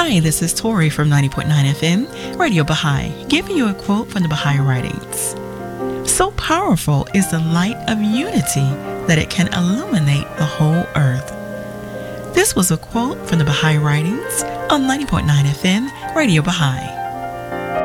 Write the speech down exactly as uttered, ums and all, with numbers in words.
Hi, this is Tori from ninety point nine F M, Radio Baha'i, giving you a quote from the Baha'i writings. So powerful is the light of unity that it can illuminate the whole earth. This was a quote from the Baha'i writings on ninety point nine F M, Radio Baha'i.